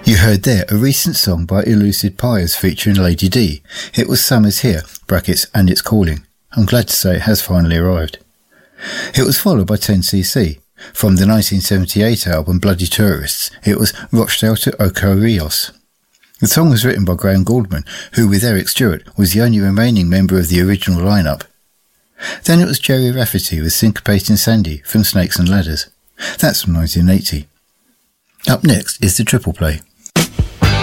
You heard there a recent song by Elucid Pyres featuring Lady D. It was Summer's Here, brackets, and It's Calling. I'm glad to say it has finally arrived. It was followed by 10cc. From the 1978 album Bloody Tourists, it was Rochdale to Ocarios. The song was written by Graham Gouldman, who with Eric Stewart was the only remaining member of the original lineup. Then it was Jerry Rafferty with Syncopating Sandy from Snakes and Ladders. That's from 1980. Up next is the Triple Play.